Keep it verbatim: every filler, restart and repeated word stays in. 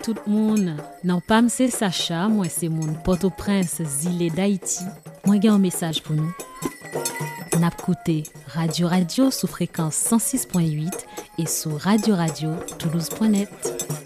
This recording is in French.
tout le monde. Non pas c'est Sacha, moi c'est mon Port-au-Prince, Zile d'Haïti. Moi j'ai un message pour nous. N'a écouté Radio Radio sous fréquence cent six point huit et sur radio radio toulouse point net.